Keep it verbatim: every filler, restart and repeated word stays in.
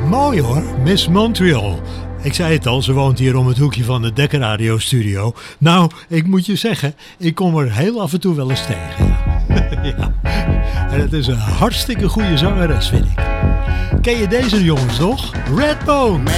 Mooi hoor, Miss Montreal. Ik zei het al, ze woont hier om het hoekje van de Dekker Radio Studio. Nou, ik moet je zeggen, ik kom er heel af en toe wel eens tegen. Ja. En het is een hartstikke goede zangeres, vind ik. Ken je deze jongens nog? Redbone.